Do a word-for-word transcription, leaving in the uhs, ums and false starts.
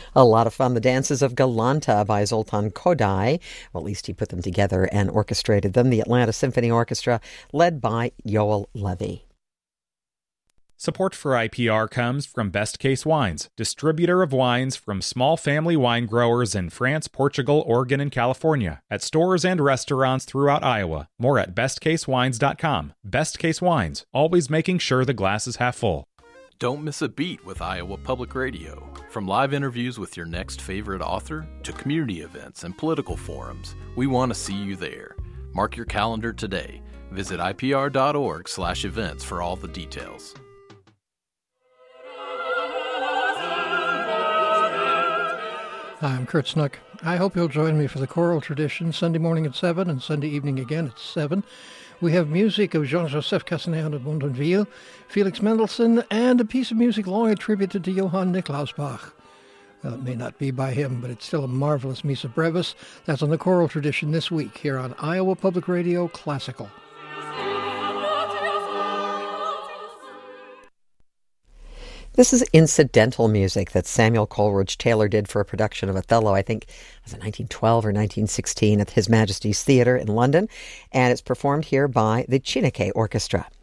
A lot of fun. The Dances of Galanta by Zoltan Kodály. Well, at least he put them together and orchestrated them. The Atlanta Symphony Orchestra, led by Yoel Levy. Support for I P R comes from Best Case Wines, distributor of wines from small family wine growers in France, Portugal, Oregon, and California, at stores and restaurants throughout Iowa. More at best case wines dot com. Best Case Wines, always making sure the glass is half full. Don't miss a beat with Iowa Public Radio. From live interviews with your next favorite author to community events and political forums, we want to see you there. Mark your calendar today. Visit I P R dot org slash events for all the details. Hi, I'm Kurt Snook. I hope you'll join me for the choral tradition Sunday morning at seven and Sunday evening again at seven. We have music of Jean-Joseph Cassagnand of Mondonville, Felix Mendelssohn, and a piece of music long attributed to Johann Nikolaus Bach. Well, it may not be by him, but it's still a marvelous Missa Brevis. That's on the choral tradition this week here on Iowa Public Radio Classical. This is incidental music that Samuel Coleridge Taylor did for a production of Othello, I think, was it nineteen twelve or nineteen sixteen at His Majesty's Theatre in London, and it's performed here by the Chineke Orchestra.